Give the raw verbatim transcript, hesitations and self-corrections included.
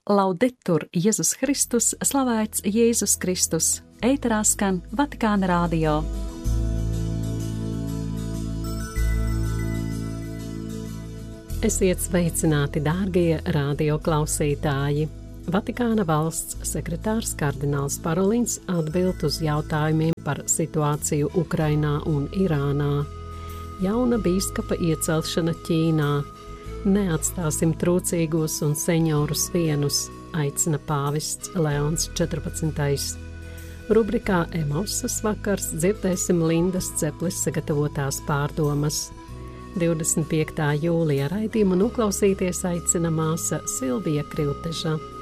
Laudetur Jēzus Kristus, slavēts Jēzus Kristus, ēterā skan Vatikāna radio. Esiet sveicināti, dārgie radio klausītāji! Vatikāna valsts sekretārs kardināls Parolins atbild uz jautājumiem par situāciju Ukrainā un Irānā. Jauna bīskapa iecelšana Ķīnā. Neatstāsim trūcīgos un seņorus vienus, aicina pāvests Leons četrpadsmitais. Rubrikā Emausas vakars dzirdēsim Lindas Ceples sagatavotās pārdomas. divdesmit piektā jūlija raidījumu noklausīties aicina māsa Silvija Krilteža.